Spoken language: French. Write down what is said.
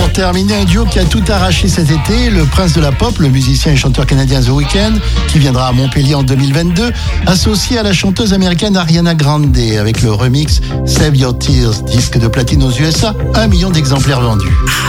Pour terminer, un duo qui a tout arraché cet été, le prince de la pop, le musicien et chanteur canadien The Weeknd, qui viendra à Montpellier en 2022, associé à la chanteuse américaine Ariana Grande avec le remix Save Your Tears, disque de platine aux USA, 1 million d'exemplaires vendus.